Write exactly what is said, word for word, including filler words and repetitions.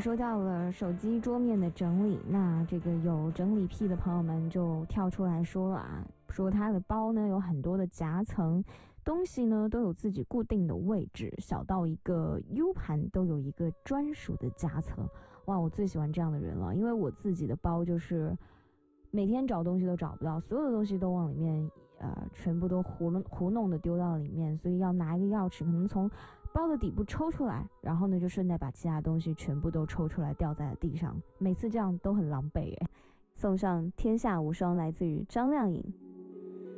说到了手机桌面的整理，那这个有整理癖的朋友们就跳出来说了啊，说他的包呢有很多的夹层，东西呢都有自己固定的位置，小到一个 U 盘都有一个专属的夹层。哇，我最喜欢这样的人了，因为我自己的包就是每天找东西都找不到，所有的东西都往里面呃全部都糊弄糊弄的丢到里面，所以要拿一个钥匙可能从包的底部抽出来，然后呢就顺带把其他东西全部都抽出来掉在了地上，每次这样都很狼狈耶。送上天下无双来自于张靓颖。